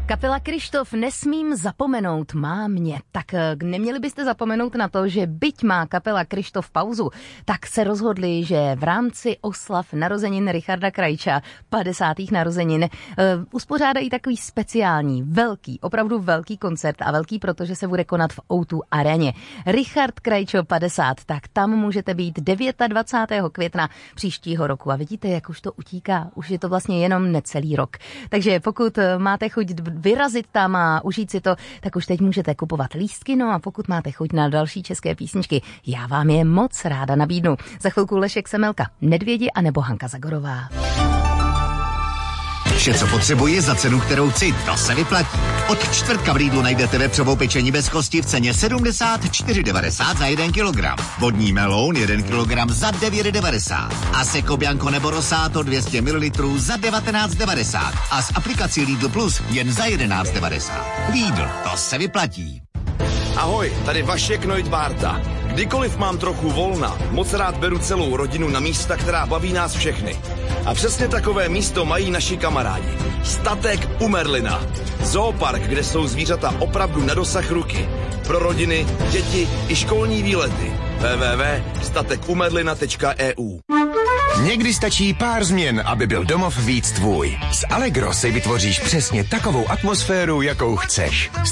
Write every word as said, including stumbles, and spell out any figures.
Kapela Kryštof Nesmím zapomenout má mě. Tak neměli byste zapomenout na to, že byť má kapela Kryštof pauzu, tak se rozhodli, že v rámci oslav narozenin Richarda Krajča, padesátých narozenin, uh, uspořádají takový speciální, velký, opravdu velký koncert a velký, protože se bude konat v ó dva aréně. Richard Krajčo padesát, tak tam můžete být dvacátého devátého května příštího roku. A vidíte, jak už to utíká, už je to vlastně jenom necelý rok. Takže pokud máte chuť vyrazit tam a užít si to, tak už teď můžete kupovat lístky, no a pokud máte chuť na další české písničky, já vám je moc ráda nabídnu. Za chvilku Lešek Semelka, Nedvědi a nebo Hanka Zagorová. Vše, co potřebuji za cenu, kterou chci, to se vyplatí. Od čtvrtka v Lidlu najdete vepřovou pečení bez kosti v ceně sedmdesát čtyři devadesát za jeden kilogram. Vodní meloun jeden kilogram za devět devadesát. A Seco Bianco nebo Rosato dvě stě mililitrů za devatenáct devadesát. A s aplikací Lidl Plus jen za jedenáct devadesát. Lidl, to se vyplatí. Ahoj, tady Vašek Neudbárta. Kdykoliv mám trochu volna, moc rád beru celou rodinu na místa, která baví nás všechny. A přesně takové místo mají naši kamarádi. Statek u Merlina. Zoopark, kde jsou zvířata opravdu na dosah ruky. Pro rodiny, děti i školní výlety. w w w tečka statek u merlina tečka e u. Někdy stačí pár změn, aby byl domov víc tvůj. S Allegro si vytvoříš přesně takovou atmosféru, jakou chceš.